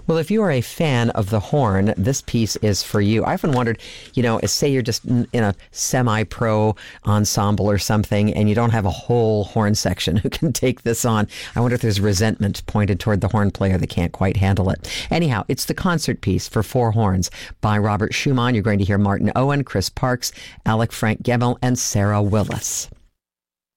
Well, if you are a fan of the horn, this piece is for you. I often wondered, say you're just in a semi-pro ensemble or something, and you don't have a whole horn section who can take this on. I wonder if there's resentment pointed toward the horn player that can't quite handle it. Anyhow, it's the concert piece for four horns by Robert Schumann. You're going to hear Martin Owen, Chris Parks, Alec Frank Gemmel, and Sarah Willis.